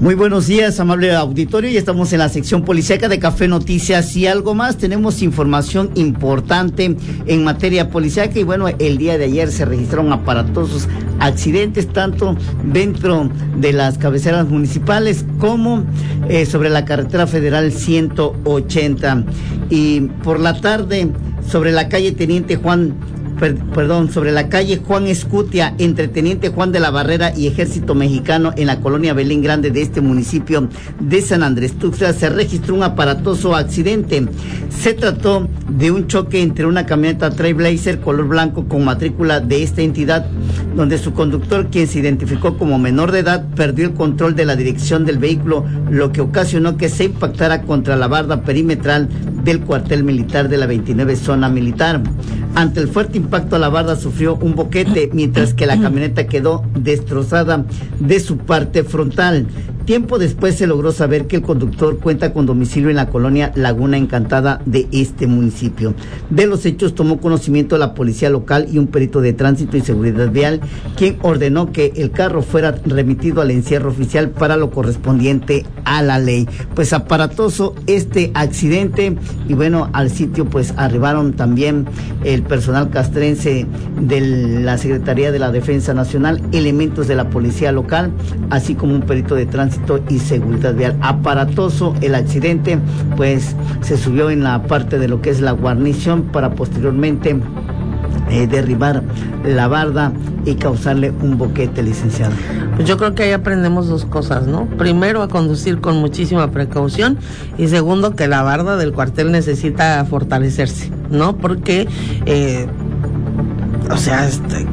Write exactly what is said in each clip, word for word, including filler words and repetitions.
Muy buenos días, amable auditorio, y estamos en la sección policíaca de Café Noticias y algo más. Tenemos información importante en materia policíaca y bueno, el día de ayer se registraron aparatosos accidentes tanto dentro de las cabeceras municipales como eh, sobre la carretera federal ciento ochenta, y por la tarde sobre la calle Teniente Juan Per, perdón, sobre la calle Juan Escutia, entre Teniente Juan de la Barrera y Ejército Mexicano, en la colonia Belén Grande de este municipio de San Andrés Tuxtla, se registró un aparatoso accidente. Se trató de un choque entre una camioneta Trailblazer color blanco con matrícula de esta entidad, donde su conductor, quien se identificó como menor de edad, perdió el control de la dirección del vehículo, lo que ocasionó que se impactara contra la barda perimetral del cuartel militar de la veintinueve Zona Militar. Ante el fuerte impacto, la barda sufrió un boquete, mientras que la camioneta quedó destrozada de su parte frontal. Tiempo después se logró saber que el conductor cuenta con domicilio en la colonia Laguna Encantada de este municipio. De los hechos tomó conocimiento la policía local y un perito de tránsito y seguridad vial, quien ordenó que el carro fuera remitido al encierro oficial para lo correspondiente a la ley. Pues aparatoso este accidente, y bueno, al sitio pues arribaron también el personal castrense de la Secretaría de la Defensa Nacional, elementos de la policía local, así como un perito de tránsito y seguridad vial. Aparatoso el accidente, pues se subió en la parte de lo que es la guarnición para posteriormente eh, derribar la barda y causarle un boquete, licenciado. Pues yo creo que ahí aprendemos dos cosas, ¿no? Primero, a conducir con muchísima precaución, y segundo, que la barda del cuartel necesita fortalecerse, ¿no? Porque, eh, o sea, este...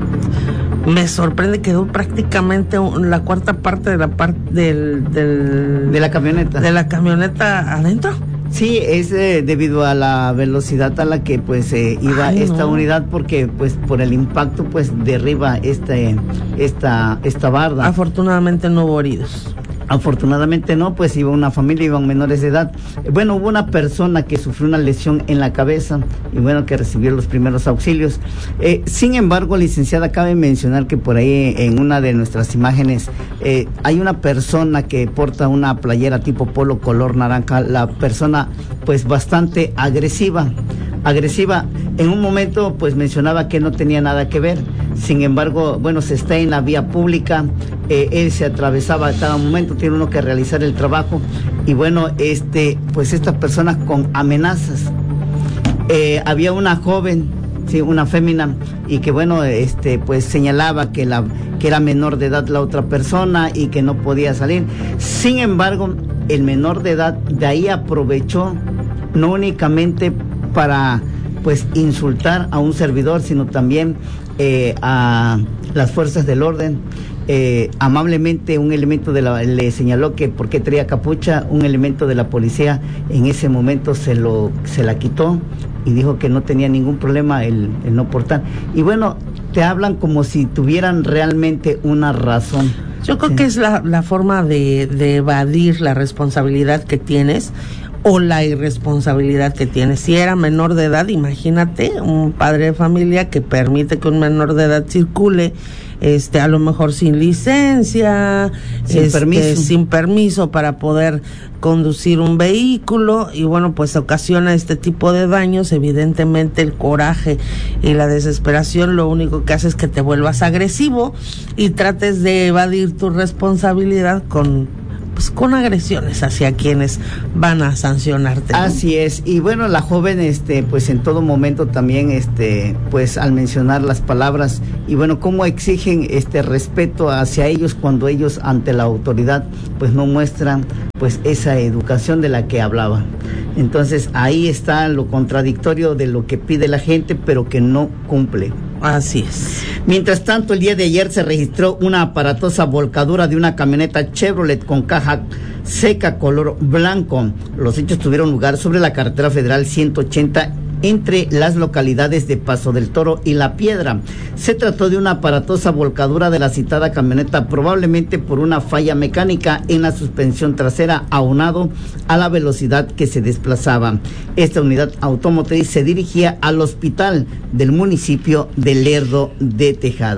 me sorprende, quedó prácticamente la cuarta parte de la parte del, del de la camioneta de la camioneta adentro. Sí, es eh, debido a la velocidad a la que pues eh, iba Ay, esta no. unidad, porque pues por el impacto pues derriba este esta esta barda. Afortunadamente no hubo heridos. Afortunadamente no, pues iba una familia, iban menores de edad. Bueno, hubo una persona que sufrió una lesión en la cabeza y bueno, que recibió los primeros auxilios. Eh, sin embargo, licenciada, cabe mencionar que por ahí en una de nuestras imágenes eh, hay una persona que porta una playera tipo polo color naranja, la persona pues bastante agresiva. agresiva. En un momento pues mencionaba que no tenía nada que ver, sin embargo, bueno, se está en la vía pública, eh, él se atravesaba a cada momento, tiene uno que realizar el trabajo, y bueno, este, pues esta persona con amenazas, eh, había una joven, sí, una fémina, y que bueno, este, pues señalaba que la, que era menor de edad la otra persona y que no podía salir. Sin embargo, el menor de edad de ahí aprovechó no únicamente para pues insultar a un servidor, sino también eh, a las fuerzas del orden. Eh, amablemente un elemento de la le señaló que por qué traía capucha. Un elemento de la policía en ese momento se lo se la quitó y dijo que no tenía ningún problema el, el no portar. Y bueno, te hablan como si tuvieran realmente una razón. Yo creo sí. que es la, la forma de, de evadir la responsabilidad que tienes o la irresponsabilidad que tienes. Si era menor de edad, imagínate un padre de familia que permite que un menor de edad circule, este, a lo mejor sin licencia, sin este, permiso, sin permiso para poder conducir un vehículo, y bueno, pues ocasiona este tipo de daños. Evidentemente el coraje y la desesperación lo único que hace es que te vuelvas agresivo y trates de evadir tu responsabilidad con pues con agresiones hacia quienes van a sancionarte, ¿no? Así es. Y bueno, la joven este pues en todo momento también este pues al mencionar las palabras y bueno, cómo exigen este respeto hacia ellos cuando ellos ante la autoridad pues no muestran pues esa educación de la que hablaba. Entonces ahí está lo contradictorio de lo que pide la gente pero que no cumple. Así es. Mientras tanto, el día de ayer se registró una aparatosa volcadura de una camioneta Chevrolet con caja seca color blanco. Los hechos tuvieron lugar sobre la carretera federal ciento ochenta entre las localidades de Paso del Toro y La Piedra. Se trató de una aparatosa volcadura de la citada camioneta, probablemente por una falla mecánica en la suspensión trasera, aunado a la velocidad que se desplazaba. Esta unidad automotriz se dirigía al hospital del municipio de Lerdo de Tejada.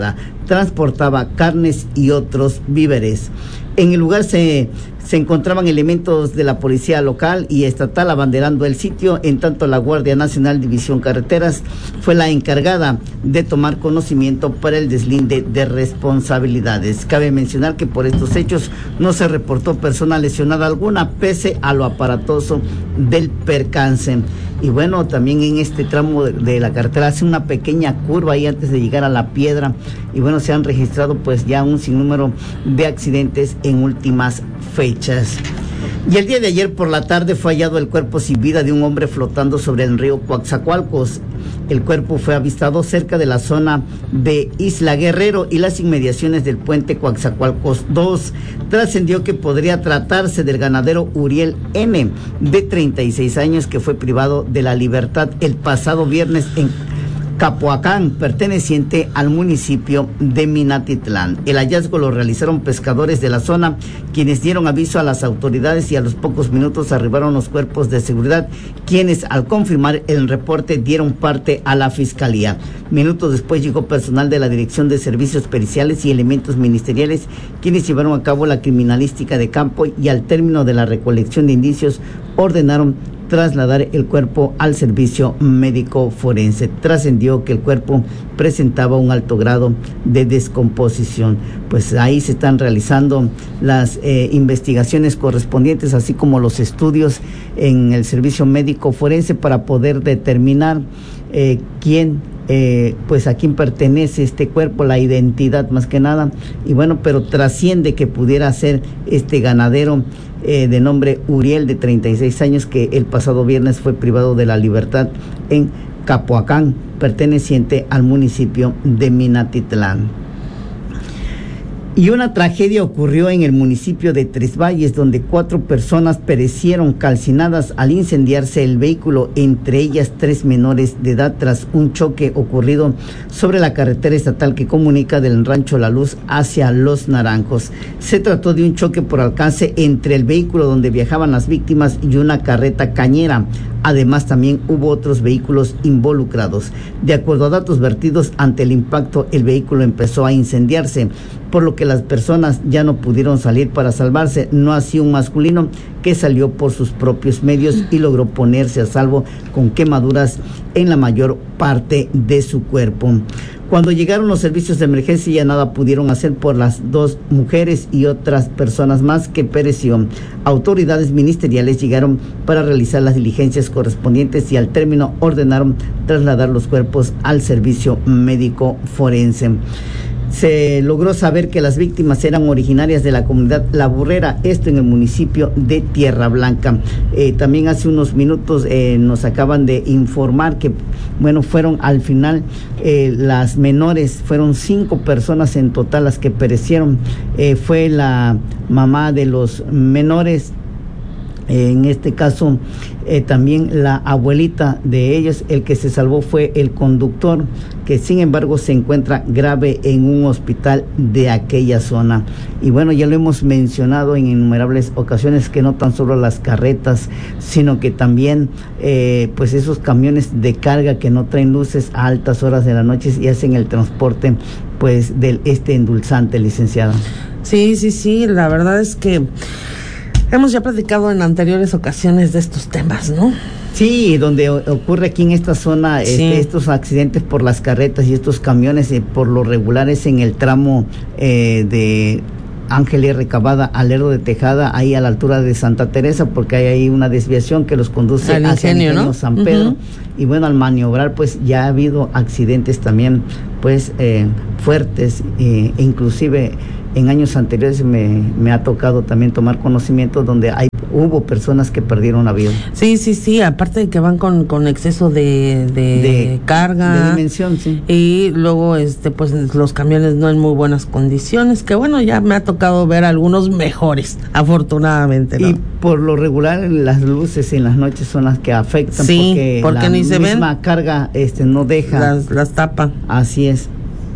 transportaba carnes y otros víveres. En el lugar se, se encontraban elementos de la policía local y estatal abanderando el sitio, en tanto la Guardia Nacional División Carreteras fue la encargada de tomar conocimiento para el deslinde de responsabilidades. Cabe mencionar que por estos hechos no se reportó persona lesionada alguna, pese a lo aparatoso del percance. Y bueno, también en este tramo de, de la carretera hace una pequeña curva ahí antes de llegar a la piedra, y bueno, se han registrado pues ya un sinnúmero de accidentes en últimas fechas. Y el día de ayer por la tarde fue hallado el cuerpo sin vida de un hombre flotando sobre el río Coatzacoalcos. El cuerpo fue avistado cerca de la zona de Isla Guerrero y las inmediaciones del puente Coatzacoalcos dos. Trascendió que podría tratarse del ganadero Uriel N., de treinta y seis años, que fue privado de la libertad el pasado viernes en Capoacán, perteneciente al municipio de Minatitlán. El hallazgo lo realizaron pescadores de la zona, quienes dieron aviso a las autoridades, y a los pocos minutos arribaron los cuerpos de seguridad, quienes al confirmar el reporte dieron parte a la fiscalía. Minutos después llegó personal de la Dirección de Servicios Periciales y elementos ministeriales, quienes llevaron a cabo la criminalística de campo, y al término de la recolección de indicios ordenaron trasladar el cuerpo al servicio médico forense. Trascendió que el cuerpo presentaba un alto grado de descomposición. Pues ahí se están realizando las eh, investigaciones correspondientes, así como los estudios en el servicio médico forense, para poder determinar eh, quién Eh, pues a quién pertenece este cuerpo, la identidad más que nada. Y bueno, pero trasciende que pudiera ser este ganadero eh, de nombre Uriel, de treinta y seis años, que el pasado viernes fue privado de la libertad en Capoacán, perteneciente al municipio de Minatitlán. Y una tragedia ocurrió en el municipio de Tres Valles, donde cuatro personas perecieron calcinadas al incendiarse el vehículo, entre ellas tres menores de edad, tras un choque ocurrido sobre la carretera estatal que comunica del Rancho La Luz hacia Los Naranjos. Se trató de un choque por alcance entre el vehículo donde viajaban las víctimas y una carreta cañera. Además, también hubo otros vehículos involucrados. De acuerdo a datos vertidos, ante el impacto, el vehículo empezó a incendiarse, por lo que las personas ya no pudieron salir para salvarse, no así un masculino que salió por sus propios medios y logró ponerse a salvo con quemaduras en la mayor parte de su cuerpo. Cuando llegaron los servicios de emergencia, ya nada pudieron hacer por las dos mujeres y otras personas más que pereció. Autoridades ministeriales llegaron para realizar las diligencias correspondientes y al término ordenaron trasladar los cuerpos al servicio médico forense. Se logró saber que las víctimas eran originarias de la comunidad La Burrera, esto en el municipio de Tierra Blanca. Eh, también hace unos minutos eh, nos acaban de informar que, bueno, fueron al final eh, las menores, fueron cinco personas en total las que perecieron. Eh, fue la mamá de los menores, eh, en este caso eh, también la abuelita de ellos. El que se salvó fue el conductor, que sin embargo se encuentra grave en un hospital de aquella zona. Y bueno, ya lo hemos mencionado en innumerables ocasiones, que no tan solo las carretas, sino que también eh, pues esos camiones de carga que no traen luces a altas horas de la noche y hacen el transporte pues del este endulzante, licenciada. Sí, sí, sí, la verdad es que hemos ya platicado en anteriores ocasiones de estos temas, ¿no? Sí, donde ocurre aquí en esta zona sí. este, estos accidentes por las carretas y estos camiones, eh, por lo regular es en el tramo eh, de Ángel R. Cavada al Lerdo de Tejada, ahí a la altura de Santa Teresa, porque hay ahí una desviación que los conduce al hacia ingenio, el ingenio, ¿no? San Pedro. Uh-huh. Y bueno, al maniobrar pues ya ha habido accidentes también pues eh, fuertes, eh, inclusive en años anteriores me, me ha tocado también tomar conocimiento donde hay hubo personas que perdieron la vida. Sí, sí, sí, aparte de que van con, con exceso de, de, de carga. De dimensión, sí. Y luego, este pues los camiones no en muy buenas condiciones, que bueno, ya me ha tocado ver algunos mejores, afortunadamente, ¿no? Y por lo regular las luces en las noches son las que afectan, sí, porque, porque la ni se misma ven, carga este no deja. Las, las tapa. Así es.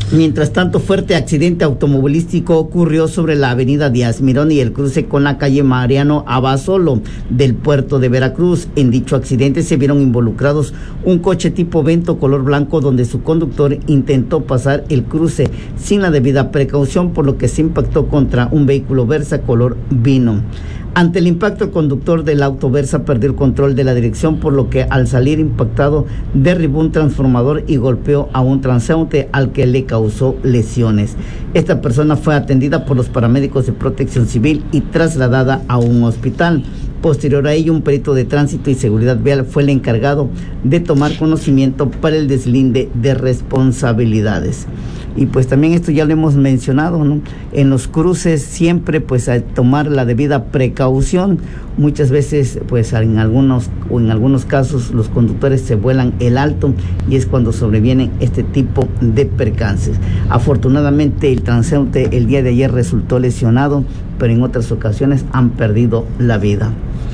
Mientras tanto, fuerte accidente automovilístico ocurrió sobre la avenida Díaz Mirón y el cruce con la calle Mariano Abasolo del puerto de Veracruz. En dicho accidente se vieron involucrados un coche tipo Vento color blanco donde su conductor intentó pasar el cruce sin la debida precaución, por lo que se impactó contra un vehículo Versa color vino. Ante el impacto, el conductor del auto Versa perdió el control de la dirección, por lo que al salir impactado derribó un transformador y golpeó a un transeúnte al que le causó lesiones. Esta persona fue atendida por los paramédicos de Protección Civil y trasladada a un hospital. Posterior a ello, un perito de tránsito y seguridad vial fue el encargado de tomar conocimiento para el deslinde de responsabilidades. Y pues también esto ya lo hemos mencionado, ¿no? En los cruces siempre pues a tomar la debida precaución. Muchas veces pues en algunos o en algunos casos los conductores se vuelan el alto y es cuando sobrevienen este tipo de percances. Afortunadamente el transeúnte el día de ayer resultó lesionado, pero en otras ocasiones han perdido la vida.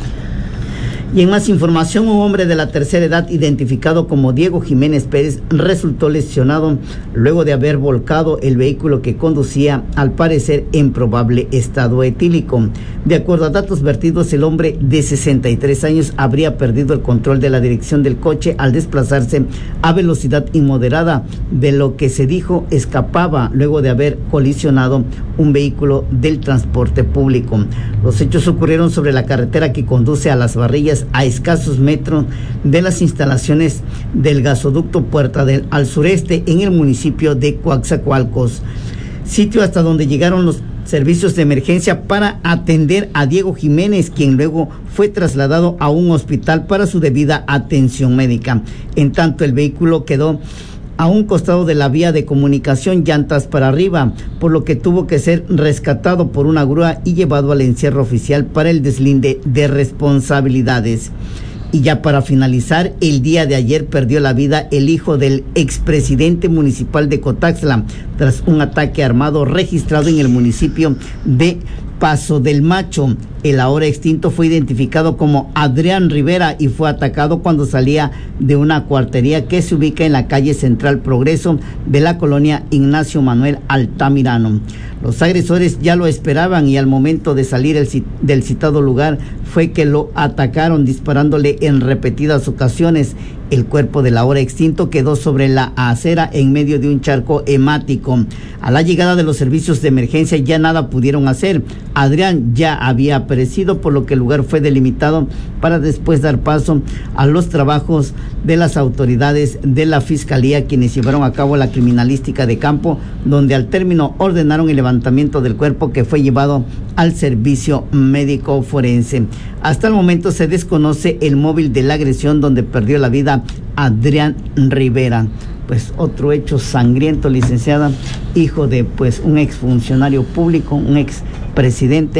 Y en más información, un hombre de la tercera edad identificado como Diego Jiménez Pérez resultó lesionado luego de haber volcado el vehículo que conducía, al parecer en probable estado etílico. De acuerdo a datos vertidos, el hombre de sesenta y tres años habría perdido el control de la dirección del coche al desplazarse a velocidad inmoderada, de lo que se dijo escapaba luego de haber colisionado un vehículo del transporte público. Los hechos ocurrieron sobre la carretera que conduce a Las Barrillas, a escasos metros de las instalaciones del gasoducto Puerta del al sureste en el municipio de Coatzacoalcos, sitio hasta donde llegaron los servicios de emergencia para atender a Diego Jiménez, quien luego fue trasladado a un hospital para su debida atención médica. En tanto, el vehículo quedó a un costado de la vía de comunicación, llantas para arriba, por lo que tuvo que ser rescatado por una grúa y llevado al encierro oficial para el deslinde de responsabilidades. Y ya para finalizar, el día de ayer perdió la vida el hijo del expresidente municipal de Cotaxla tras un ataque armado registrado en el municipio de Paso del Macho. El ahora extinto fue identificado como Adrián Rivera y fue atacado cuando salía de una cuartería que se ubica en la calle Central Progreso de la colonia Ignacio Manuel Altamirano. Los agresores ya lo esperaban y al momento de salir el, del citado lugar fue que lo atacaron disparándole en repetidas ocasiones. El cuerpo del ahora extinto quedó sobre la acera en medio de un charco hemático. A la llegada de los servicios de emergencia ya nada pudieron hacer. Adrián ya había perecido, por lo que el lugar fue delimitado para después dar paso a los trabajos de las autoridades de la Fiscalía, quienes llevaron a cabo la criminalística de campo, donde al término ordenaron el levantamiento del cuerpo, que fue llevado al servicio médico forense. Hasta el momento se desconoce el móvil de la agresión donde perdió la vida Adrián Rivera. Pues otro hecho sangriento, licenciada, hijo de pues un exfuncionario público, un expresidente,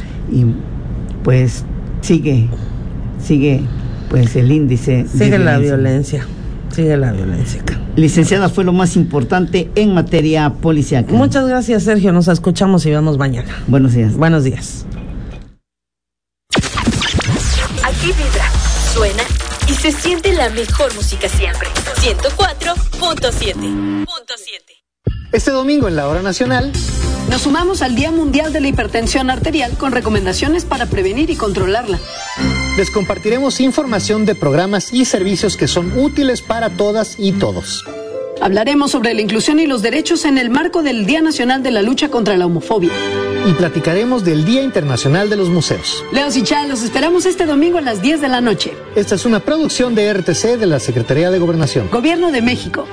y pues sigue, sigue pues el índice sigue de la violencia. violencia, sigue la violencia. Licenciada, fue lo más importante en materia policíaca. Muchas gracias, Sergio, nos escuchamos y vemos mañana. Buenos días. Buenos días. Aquí vibra, suena y se siente la mejor música siempre. ciento cuatro punto siete. Este domingo en la Hora Nacional nos sumamos al Día Mundial de la Hipertensión Arterial con recomendaciones para prevenir y controlarla. les compartiremos información de programas y servicios que son útiles para todas y todos. Hablaremos sobre la inclusión y los derechos en el marco del Día Nacional de la Lucha contra la Homofobia. Y platicaremos del Día Internacional de los Museos. Leos y Chá, los esperamos este domingo a las diez de la noche. Esta es una producción de R T C de la Secretaría de Gobernación. Gobierno de México.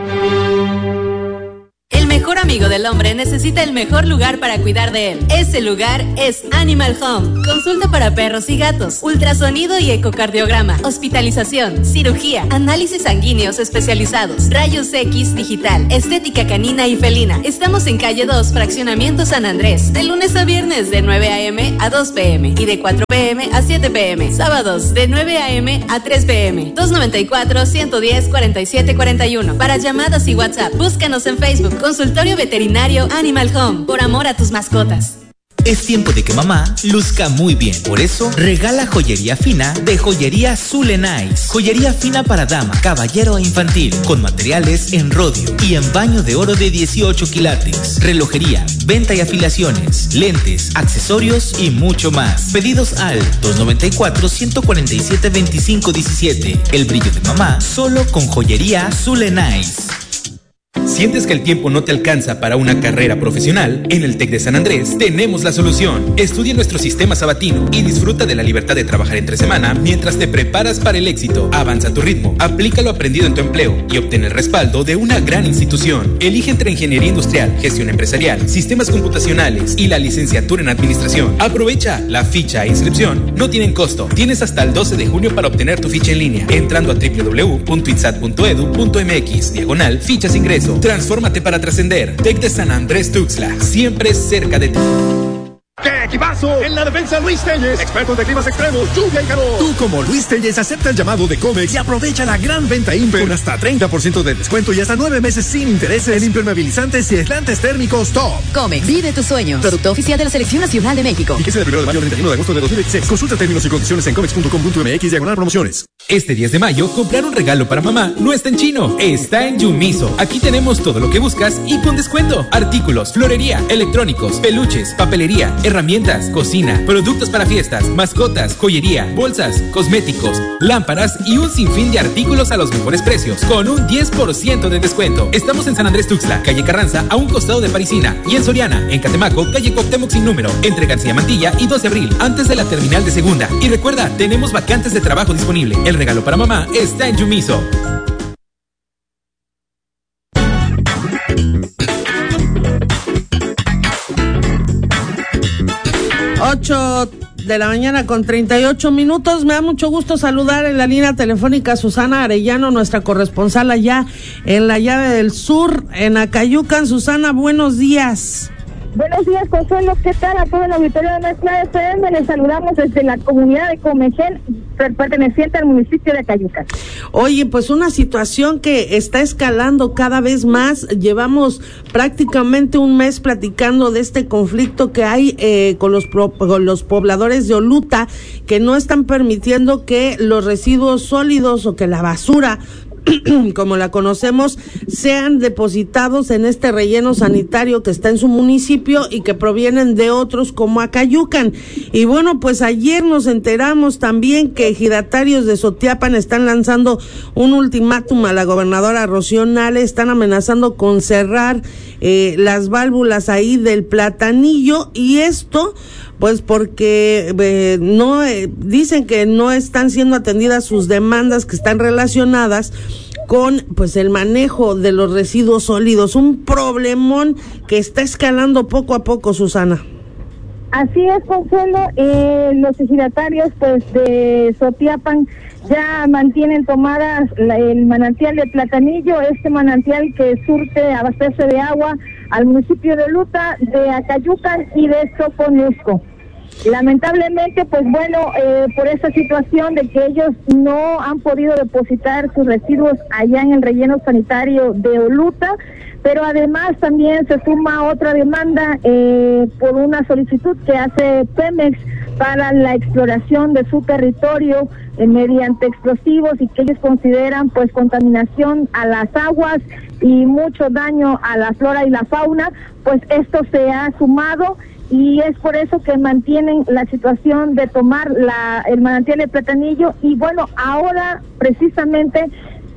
El mejor amigo del hombre necesita el mejor lugar para cuidar de él. Ese lugar es Animal Home. Consulta para perros y gatos, ultrasonido y ecocardiograma, hospitalización, cirugía, análisis sanguíneos especializados, rayos X digital, estética canina y felina. Estamos en calle dos, fraccionamiento San Andrés, de lunes a viernes de nueve a eme a dos pe eme y de cuatro pe eme a siete pe eme. Sábados de nueve a eme a tres pe eme. dos noventa y cuatro, ciento diez, cuarenta y siete cuarenta y uno. Para llamadas y WhatsApp, búscanos en Facebook. Consultorio Veterinario Animal Home. Por amor a tus mascotas. Es tiempo de que mamá luzca muy bien. Por eso, regala joyería fina de Joyería Zule Nice. Joyería fina para dama, caballero e infantil, con materiales en rodio y en baño de oro de dieciocho quilates. Relojería, venta y afiliaciones, lentes, accesorios y mucho más. Pedidos al dos noventa y cuatro, ciento cuarenta y siete, veinticinco diecisiete. El brillo de mamá, solo con Joyería Zule Nice. ¿Sientes que el tiempo no te alcanza para una carrera profesional? En el TEC de San Andrés tenemos la solución. Estudia nuestro sistema sabatino y disfruta de la libertad de trabajar entre semana mientras te preparas para el éxito. Avanza a tu ritmo, aplica lo aprendido en tu empleo y obtén el respaldo de una gran institución. Elige entre ingeniería industrial, gestión empresarial, sistemas computacionales y la licenciatura en administración. Aprovecha, la ficha e inscripción no tienen costo. Tienes hasta el doce de junio para obtener tu ficha en línea entrando a doble u doble u doble u punto itsat punto edu punto mx diagonal fichas ingreso. Transfórmate para trascender. TEC de San Andrés Tuxtla, siempre cerca de ti. ¡Qué equipazo! En la defensa Luis Telles, expertos de climas extremos, lluvia y calor. Tú como Luis Telles acepta el llamado de Comex y aprovecha la gran venta Imper con hasta treinta por ciento de descuento y hasta nueve meses sin intereses en impermeabilizantes y aislantes térmicos top. Comex, vive tus sueños. Producto oficial de la Selección Nacional de México. Fíjese del primero de mayo al treinta y uno de agosto de dos mil veintiséis. Consulta términos y condiciones en comex punto com punto mx diagonal promociones. Este diez de mayo, comprar un regalo para mamá no está en chino, está en Yumiso. Aquí tenemos todo lo que buscas y con descuento. Artículos, florería, electrónicos, peluches, papelería, herramientas, cocina, productos para fiestas, mascotas, joyería, bolsas, cosméticos, lámparas y un sinfín de artículos a los mejores precios, con un diez por ciento de descuento. Estamos en San Andrés Tuxtla, calle Carranza, a un costado de Parisina, y en Soriana, en Catemaco, calle Cuauhtémoc sin número, entre García Mantilla y dos de abril, antes de la terminal de segunda. Y recuerda, tenemos vacantes de trabajo disponible. El regalo para mamá está en Yumiso. ocho de la mañana con treinta y ocho minutos. Me da mucho gusto saludar en la línea telefónica a Susana Arellano, nuestra corresponsal allá en la Llave del Sur, en Acayucan. Susana, buenos días. Buenos días, Consuelo. ¿Qué tal? A todo el auditorio de Mezcla F M. Les saludamos desde la comunidad de Comején, perteneciente al municipio de Acayucan. Oye, pues una situación que está escalando cada vez más. Llevamos prácticamente un mes platicando de este conflicto que hay eh, con los, pro, con los pobladores de Oluta, que no están permitiendo que los residuos sólidos o que la basura, como la conocemos, sean depositados en este relleno sanitario que está en su municipio y que provienen de otros como Acayucan. Y bueno, pues ayer nos enteramos también que ejidatarios de Sotiapan están lanzando un ultimátum a la gobernadora Rocío Nale, están amenazando con cerrar eh, las válvulas ahí del Platanillo, y esto pues porque eh, no eh, dicen que no están siendo atendidas sus demandas que están relacionadas con pues el manejo de los residuos sólidos, un problemón que está escalando poco a poco, Susana. Así es, Consuelo. Eh, los ejidatarios pues de Sotiapan ya mantienen tomadas la, el manantial de Platanillo, este manantial que surte, abastece de agua al municipio de Oluta, de Acayucan y de Soconusco. Lamentablemente, pues bueno, eh, por esa situación de que ellos no han podido depositar sus residuos allá en el relleno sanitario de Oluta, pero además también se suma otra demanda eh, por una solicitud que hace Pemex para la exploración de su territorio eh, mediante explosivos, y que ellos consideran pues contaminación a las aguas y mucho daño a la flora y la fauna. Pues esto se ha sumado y es por eso que mantienen la situación de tomar la el manantial de Platanillo. Y bueno, ahora precisamente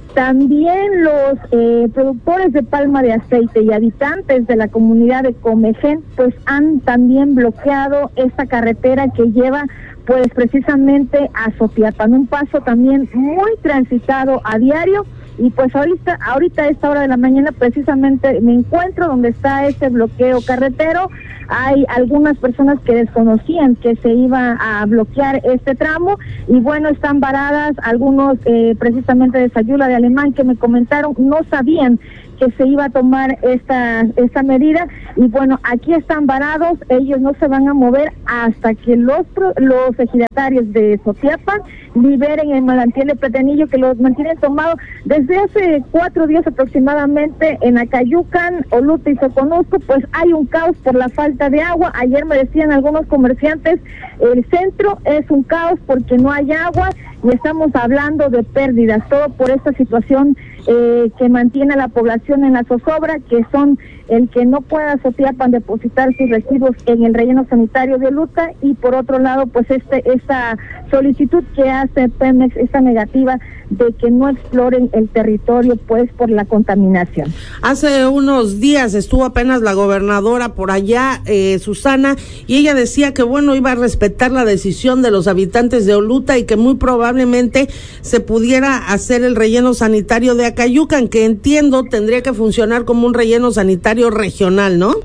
también los eh, productores de palma de aceite y habitantes de la comunidad de Comején pues han también bloqueado esta carretera que lleva pues precisamente a Sotiapan, un paso también muy transitado a diario. Y pues ahorita, ahorita a esta hora de la mañana precisamente me encuentro donde está ese bloqueo carretero. Hay algunas personas que desconocían que se iba a bloquear este tramo y bueno, están varadas. Algunos eh, precisamente de Sayula de Alemán que me comentaron no sabían que se iba a tomar esta, esta medida, y bueno, aquí están varados, ellos no se van a mover hasta que los, los ejidatarios de Sotiapan liberen el manantial de Platanillo, que los mantienen tomados desde hace cuatro días aproximadamente en Acayucan, Oluta y Soconusco. Pues hay un caos por la falta de agua. Ayer me decían algunos comerciantes, el centro es un caos porque no hay agua, y estamos hablando de pérdidas, todo por esta situación eh, que mantiene a la población en la zozobra, que son el que no pueda Sotiapan depositar sus residuos en el relleno sanitario de Oluta, y por otro lado, pues este esta solicitud que hace Pemex, esta negativa de que no exploren el territorio, pues por la contaminación. Hace unos días estuvo apenas la gobernadora por allá, eh, Susana, y ella decía que bueno, iba a respetar la decisión de los habitantes de Oluta y que muy probablemente se pudiera hacer el relleno sanitario de Acayucan, que entiendo tendría que funcionar como un relleno sanitario regional, ¿no?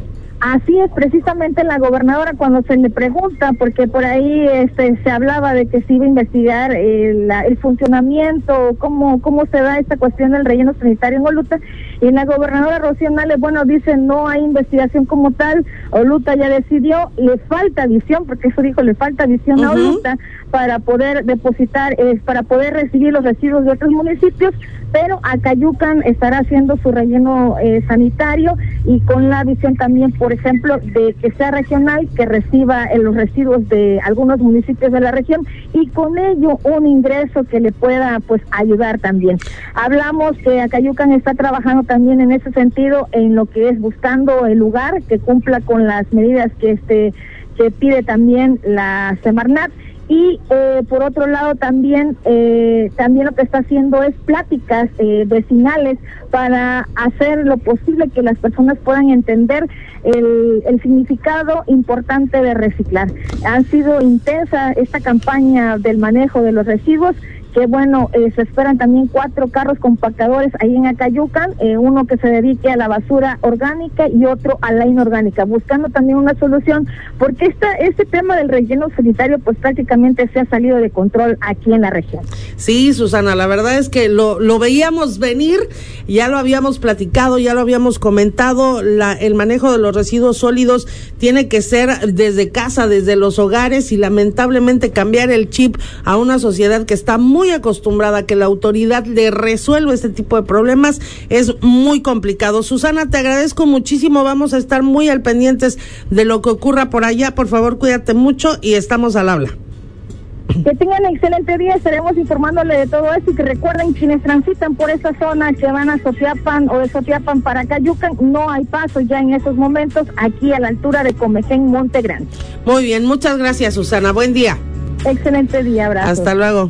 Así es, precisamente la gobernadora, cuando se le pregunta, porque por ahí este se hablaba de que se iba a investigar el, el funcionamiento, cómo cómo se da esta cuestión del relleno sanitario en Oluta, y la gobernadora Rocío Nale, bueno, dice no hay investigación como tal, Oluta ya decidió, le falta visión, porque eso dijo, le falta visión uh-huh. a Oluta para poder depositar, eh, para poder recibir los residuos de otros municipios, pero Acayucan estará haciendo su relleno eh, sanitario, y con la visión también, por ejemplo, de que sea regional, que reciba eh, los residuos de algunos municipios de la región, y con ello un ingreso que le pueda pues ayudar también. Hablamos que Acayucan está trabajando también en ese sentido, en lo que es buscando el lugar que cumpla con las medidas que este que pide también la Semarnat. Y eh, por otro lado también eh, también lo que está haciendo es pláticas eh, vecinales para hacer lo posible que las personas puedan entender el, el significado importante de reciclar. Ha sido intensa esta campaña del manejo de los residuos, que bueno, eh, se esperan también cuatro carros compactadores ahí en Acayucan, eh, uno que se dedique a la basura orgánica y otro a la inorgánica, buscando también una solución, porque esta, este tema del relleno sanitario pues prácticamente se ha salido de control aquí en la región. Sí, Susana, la verdad es que lo, lo veíamos venir, ya lo habíamos platicado, ya lo habíamos comentado, la, el manejo de los residuos sólidos tiene que ser desde casa, desde los hogares, y lamentablemente cambiar el chip a una sociedad que está muy muy acostumbrada a que la autoridad le resuelva este tipo de problemas es muy complicado. Susana, te agradezco muchísimo, vamos a estar muy al pendientes de lo que ocurra por allá, por favor cuídate mucho y estamos al habla. Que tengan un excelente día, estaremos informándole de todo esto, y que recuerden, quienes transitan por esa zona que van a Sotiapan o de Sotiapan para Acayucan, no hay paso ya en estos momentos aquí a la altura de Comején, Monte Grande. Muy bien, muchas gracias, Susana, buen día. Excelente día, abrazo. Hasta luego.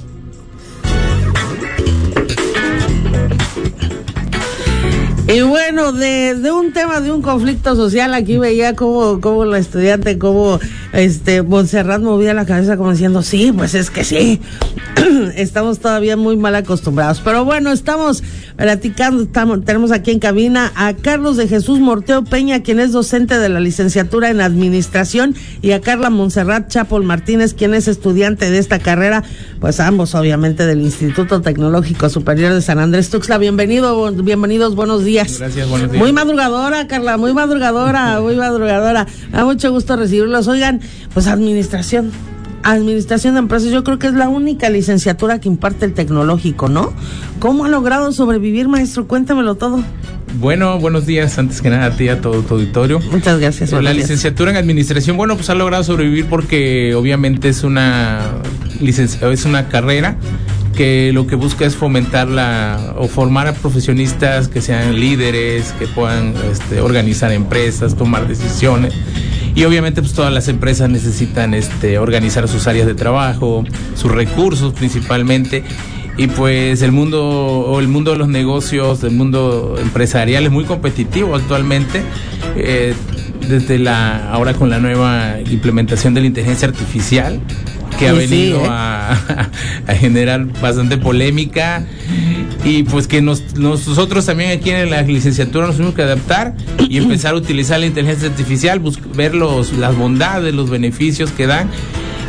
Y bueno, de, de un tema de un conflicto social, aquí veía cómo, cómo la estudiante, cómo este Montserrat movía la cabeza como diciendo, sí, pues es que sí, estamos todavía muy mal acostumbrados. Pero bueno, estamos platicando, estamos, tenemos aquí en cabina a Carlos de Jesús Morteo Peña, quien es docente de la licenciatura en Administración, y a Carla Montserrat Chapol Martínez, quien es estudiante de esta carrera, pues ambos obviamente del Instituto Tecnológico Superior de San Andrés Tuxtla. Bienvenido, bienvenidos, buenos días. Gracias, buenos días. Muy madrugadora, Carla, muy madrugadora, muy madrugadora. Me da mucho gusto recibirlos. Oigan, pues administración, administración de empresas, yo creo que es la única licenciatura que imparte el tecnológico, ¿no? ¿Cómo ha logrado sobrevivir, maestro? Cuéntamelo todo. Bueno, buenos días, antes que nada a ti, a todo tu auditorio. Muchas gracias. La días. licenciatura en administración, bueno, pues ha logrado sobrevivir porque obviamente es una licencia, es una carrera que lo que busca es fomentar la, o formar a profesionistas que sean líderes, que puedan este, organizar empresas, tomar decisiones. Y obviamente pues todas las empresas necesitan este organizar sus áreas de trabajo, sus recursos principalmente. Y pues el mundo o el mundo de los negocios, el mundo empresarial es muy competitivo actualmente. Eh, desde la ahora con la nueva implementación de la inteligencia artificial, que ha venido sí, ¿eh? a, a generar bastante polémica, y pues que nos, nosotros también aquí en la licenciatura nos tuvimos que adaptar y empezar a utilizar la inteligencia artificial, bus- ver los, las bondades, los beneficios que dan,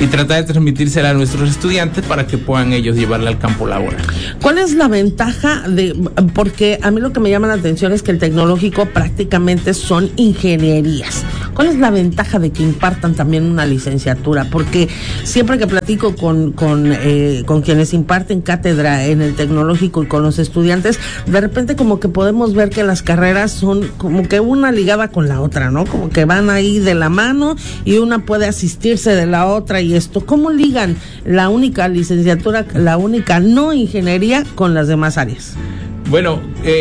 y tratar de transmitírsela a nuestros estudiantes para que puedan ellos llevarla al campo laboral. ¿Cuál es la ventaja de, porque a mí lo que me llama la atención es que el tecnológico prácticamente son ingenierías? ¿Cuál es la ventaja de que impartan también una licenciatura? Porque siempre que platico con con, eh, con quienes imparten cátedra en el tecnológico y con los estudiantes, de repente como que podemos ver que las carreras son como que una ligada con la otra, ¿no? Como que van ahí de la mano y una puede asistirse de la otra y esto. ¿Cómo ligan la única licenciatura, la única no ingeniería con las demás áreas? Bueno,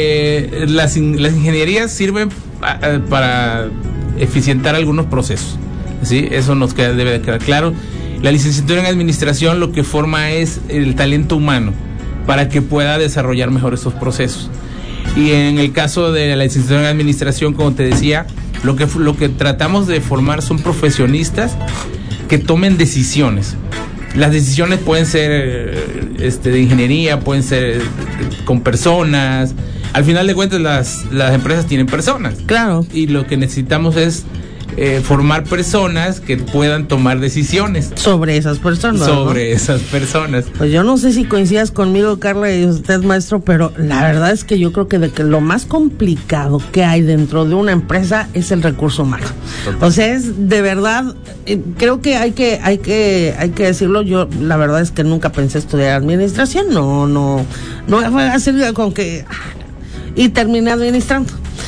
eh, las, las ingenierías sirven pa, para eficientar algunos procesos, ¿sí? Eso nos queda, debe de quedar claro. La licenciatura en administración lo que forma es el talento humano para que pueda desarrollar mejor estos procesos. Y en el caso de la licenciatura en administración, como te decía, lo que, lo que tratamos de formar son profesionistas que tomen decisiones. Las decisiones pueden ser este, de ingeniería, pueden ser con personas. Al final de cuentas, las, las empresas tienen personas. Claro. Y lo que necesitamos es eh, formar personas que puedan tomar decisiones. Sobre esas personas. Sobre ¿no? esas personas. Pues yo no sé si coincidas conmigo, Carla, y usted, maestro, pero la verdad es que yo creo que de que lo más complicado que hay dentro de una empresa es el recurso humano. Total. O sea, es de verdad, eh, creo que hay que, hay que, hay que decirlo. Yo la verdad es que nunca pensé estudiar administración, no, no, no fue así con que y terminé administrando.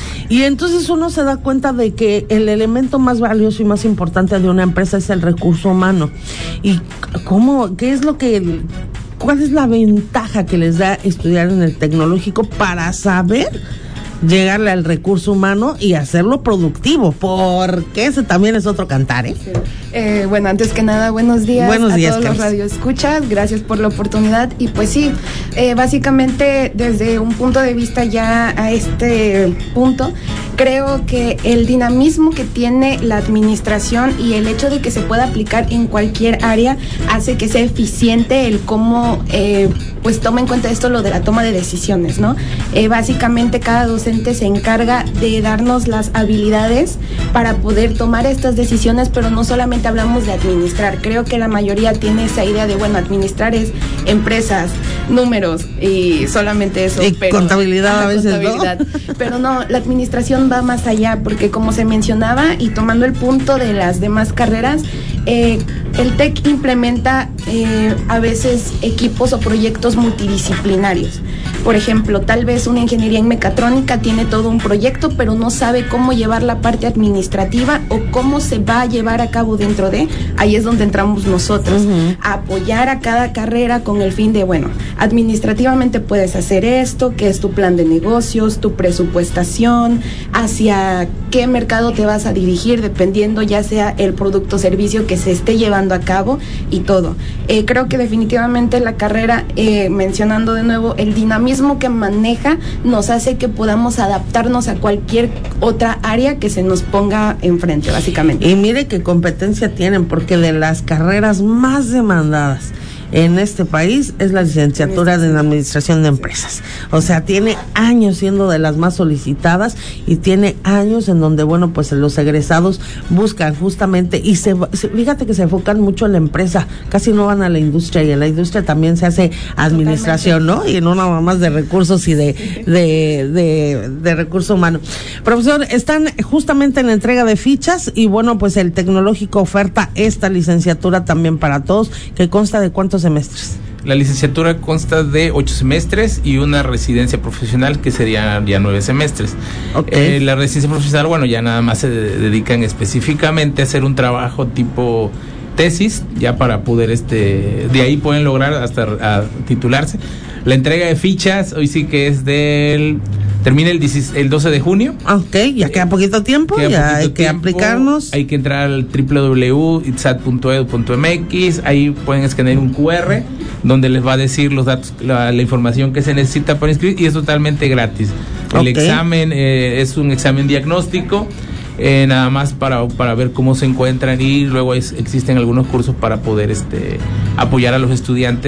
Y entonces uno se da cuenta de que el elemento más valioso y más importante de una empresa es el recurso humano. ¿Y cómo, qué es lo que, cuál es la ventaja que les da estudiar en el tecnológico para saber llegarle al recurso humano y hacerlo productivo? Porque ese también es otro cantar, ¿eh? Sí. Eh, bueno, antes que nada, buenos días buenos a días, todos Carlos. los radioescuchas, gracias por la oportunidad. Y pues sí, eh, básicamente desde un punto de vista ya a este punto, creo que el dinamismo que tiene la administración y el hecho de que se pueda aplicar en cualquier área hace que sea eficiente el cómo eh, pues toma en cuenta esto lo de la toma de decisiones, ¿no? Eh, básicamente cada docente se encarga de darnos las habilidades para poder tomar estas decisiones, pero no solamente hablamos de administrar. Creo que la mayoría tiene esa idea de, bueno, administrar es empresas, números y solamente eso. Y pero, contabilidad ah, a veces, contabilidad. ¿No? Pero no, la administración va más allá, porque como se mencionaba y tomando el punto de las demás carreras, eh, el TEC implementa eh, a veces equipos o proyectos multidisciplinarios. Por ejemplo, tal vez una ingeniería en mecatrónica tiene todo un proyecto, pero no sabe cómo llevar la parte administrativa o cómo se va a llevar a cabo dentro de, ahí es donde entramos nosotros, uh-huh. a apoyar a cada carrera con el fin de, bueno, administrativamente puedes hacer esto, qué es tu plan de negocios, tu presupuestación, hacia qué mercado te vas a dirigir, dependiendo ya sea el producto o servicio que se esté llevando a cabo y todo. Eh, creo que definitivamente la carrera, eh, mencionando de nuevo, el dinamismo que maneja nos hace que podamos adaptarnos a cualquier otra área que se nos ponga enfrente, básicamente. Y mire qué competencia tienen, porque de las carreras más demandadas en este país es la licenciatura en Administración de Empresas. O sea, tiene años siendo de las más solicitadas y tiene años en donde, bueno, pues los egresados buscan justamente y se, fíjate que se enfocan mucho en la empresa, casi no van a la industria, y en la industria también se hace administración, ¿no? Y no nada más de recursos y de, de, de, de recurso humano. Profesor, están justamente en la entrega de fichas y, bueno, pues el tecnológico oferta esta licenciatura también para todos, que consta de cuántos semestres. La licenciatura consta de ocho semestres y una residencia profesional que serían ya nueve semestres. Okay. Eh, la residencia profesional, bueno, ya nada más se dedican específicamente a hacer un trabajo tipo tesis, ya para poder, este, de ahí pueden lograr hasta a, titularse. La entrega de fichas, hoy sí que es del... Termina el, el doce de junio. Ok, ya queda poquito tiempo, queda ya poquito hay que tiempo, aplicarnos. Hay que entrar al doble u doble u doble u punto itsat punto edu punto eme equis, ahí pueden escanear un cu erre donde les va a decir los datos, la, la información que se necesita para inscribir, y es totalmente gratis. El okay. examen eh, es un examen diagnóstico, eh, nada más para, para ver cómo se encuentran, y luego es, existen algunos cursos para poder este apoyar a los estudiantes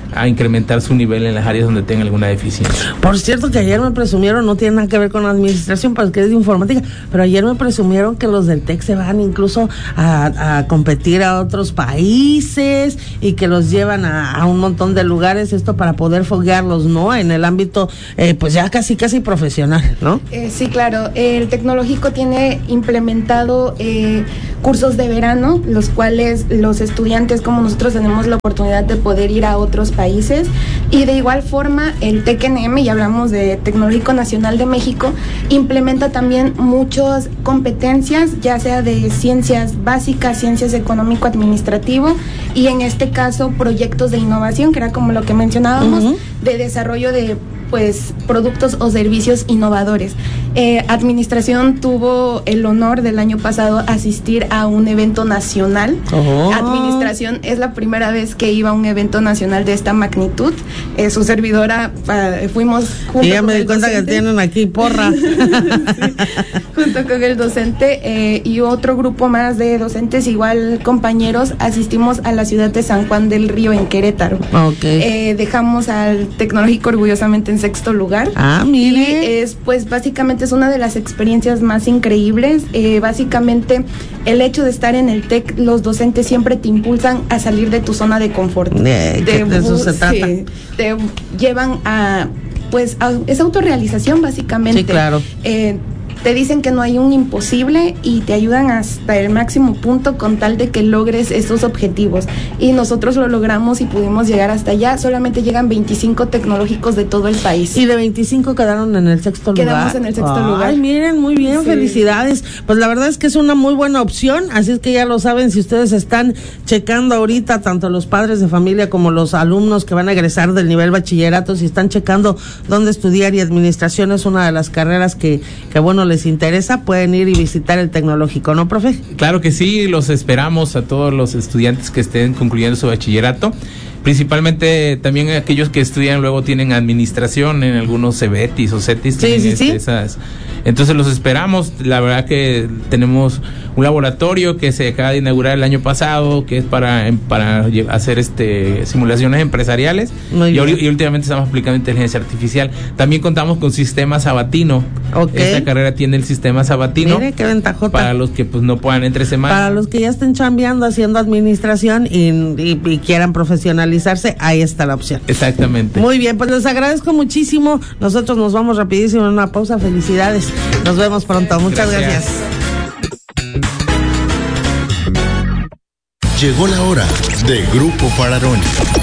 a incrementar su nivel en las áreas donde tenga alguna deficiencia. Por cierto, que ayer me presumieron, no tiene nada que ver con la administración, porque es de informática, pero ayer me presumieron que los del TEC se van incluso a, a competir a otros países y que los llevan a, a un montón de lugares, esto para poder foguearlos, ¿no? En el ámbito, eh, pues ya casi, casi profesional, ¿no? Eh, sí, claro. El Tecnológico tiene implementado eh, cursos de verano, los cuales los estudiantes como nosotros tenemos la oportunidad de poder ir a otros países. países y de igual forma el T E C N M, y hablamos de Tecnológico Nacional de México, implementa también muchas competencias, ya sea de ciencias básicas, ciencias económico-administrativo y en este caso proyectos de innovación, que era como lo que mencionábamos, uh-huh. de desarrollo de pues productos o servicios innovadores. Eh, Administración tuvo el honor del año pasado asistir a un evento nacional. Oh. Administración es la primera vez que iba a un evento nacional de esta magnitud. Eh, su servidora, uh, fuimos junto y ya con me di el cuenta docente. Que tienen aquí porra. Sí, junto con el docente eh, y otro grupo más de docentes, igual compañeros, asistimos a la ciudad de San Juan del Río en Querétaro. Okay. Eh, dejamos al Tecnológico orgullosamente en sexto lugar. Ah, mire. Y es, pues, básicamente es una de las experiencias más increíbles. Eh, básicamente, el hecho de estar en el TEC, los docentes siempre te impulsan a salir de tu zona de confort. Eh, de, de eso se sí, trata. Te llevan a, pues, a, es autorrealización, básicamente. Sí, claro. Eh, te dicen que no hay un imposible y te ayudan hasta el máximo punto con tal de que logres estos objetivos. Y nosotros lo logramos y pudimos llegar hasta allá. Solamente llegan veinticinco tecnológicos de todo el país. Y de veinticinco quedaron en el sexto lugar. Quedamos en el sexto Ay, lugar. Ay, miren, muy bien, sí. Felicidades. Pues la verdad es que es una muy buena opción, así es que ya lo saben, si ustedes están checando ahorita, tanto los padres de familia como los alumnos que van a egresar del nivel bachillerato, si están checando dónde estudiar, y administración es una de las carreras que, que bueno, les interesa, pueden ir y visitar el Tecnológico, ¿no, profe? Claro que sí, los esperamos a todos los estudiantes que estén concluyendo su bachillerato, principalmente también aquellos que estudian luego tienen administración en algunos CEBETIS o CETIS. Sí, sí, este, sí. Esas. Entonces los esperamos. La verdad que tenemos un laboratorio que se acaba de inaugurar el año pasado, que es para para hacer este simulaciones empresariales. Y, y últimamente estamos aplicando inteligencia artificial. También contamos con sistema sabatino. Okay. Esta carrera tiene el sistema sabatino. Mire, qué ventajota. Para los que pues no puedan entre semana. Para los que ya estén chambeando haciendo administración y, y, y quieran profesionalizarse, ahí está la opción. Exactamente. Muy bien, pues les agradezco muchísimo. Nosotros nos vamos rapidísimo en una pausa. Felicidades. Nos vemos pronto. Muchas gracias. gracias. Llegó la hora de Grupo Fararoni.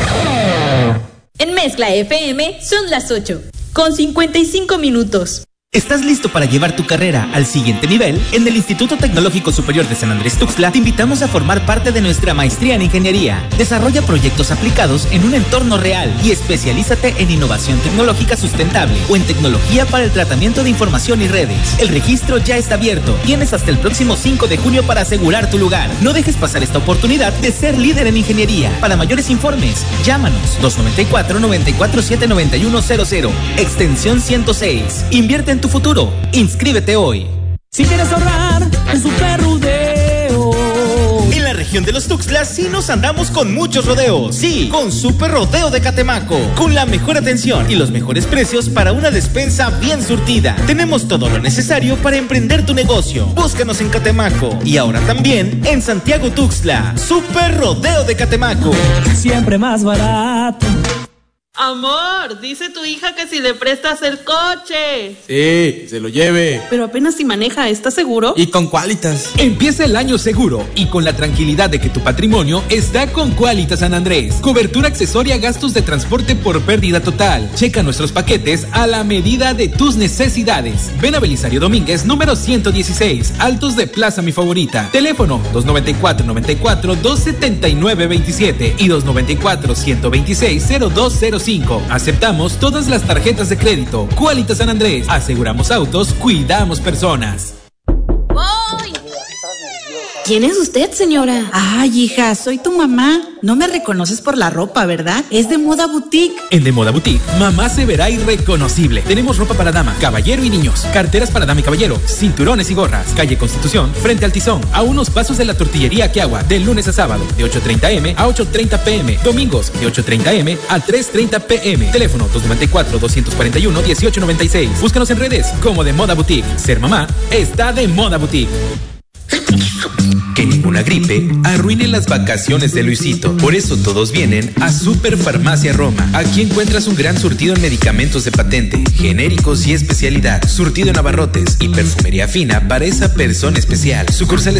En Mezcla F M son las ocho, con cincuenta y cinco minutos. ¿Estás listo para llevar tu carrera al siguiente nivel? En el Instituto Tecnológico Superior de San Andrés Tuxtla te invitamos a formar parte de nuestra maestría en ingeniería. Desarrolla proyectos aplicados en un entorno real y especialízate en innovación tecnológica sustentable o en tecnología para el tratamiento de información y redes. El registro ya está abierto. Tienes hasta el próximo cinco de junio para asegurar tu lugar. No dejes pasar esta oportunidad de ser líder en ingeniería. Para mayores informes, llámanos dos nueve cuatro, nueve cuatro siete, nueve uno cero cero, extensión ciento seis. Invierte en tu futuro. Inscríbete hoy. Si quieres ahorrar en Super Rodeo. En la región de los Tuxtlas sí nos andamos con muchos rodeos. Sí, con Super Rodeo de Catemaco. Con la mejor atención y los mejores precios para una despensa bien surtida. Tenemos todo lo necesario para emprender tu negocio. Búscanos en Catemaco. Y ahora también en Santiago Tuxtla. Super Rodeo de Catemaco. Siempre más barato. Amor, dice tu hija que si le prestas el coche. Sí, se lo lleve. Pero apenas si maneja, ¿estás seguro? Y con Qualitas. Empieza el año seguro y con la tranquilidad de que tu patrimonio está con Qualitas San Andrés. Cobertura accesoria a gastos de transporte por pérdida total. Checa nuestros paquetes a la medida de tus necesidades. Ven a Belisario Domínguez, número ciento dieciséis, Altos de Plaza Mi Favorita. Teléfono dos nueve cuatro, nueve cuatro, dos siete nueve, dos siete y dos nueve cuatro, uno dos seis, cero dos cero cinco. Aceptamos todas las tarjetas de crédito. Qualitas San Andrés. Aseguramos autos, cuidamos personas. ¡Voy! ¿Quién es usted, señora? Ay, hija, soy tu mamá. No me reconoces por la ropa, ¿verdad? Es de Moda Boutique. En De Moda Boutique, mamá se verá irreconocible. Tenemos ropa para dama, caballero y niños, carteras para dama y caballero, cinturones y gorras. Calle Constitución, frente al Tizón, a unos pasos de la tortillería Aquiagua, de lunes a sábado, de ocho treinta eme a ocho treinta pm. Domingos, de ocho treinta eme a tres treinta pm. Teléfono dos nueve cuatro, dos cuatro uno, uno ocho nueve seis. Búscanos en redes como De Moda Boutique. Ser mamá está de Moda Boutique. Que ninguna gripe arruine las vacaciones de Luisito. Por eso todos vienen a Superfarmacia Roma. Aquí encuentras un gran surtido en medicamentos de patente, genéricos y especialidad, surtido en abarrotes y perfumería fina para esa persona especial. Sucursales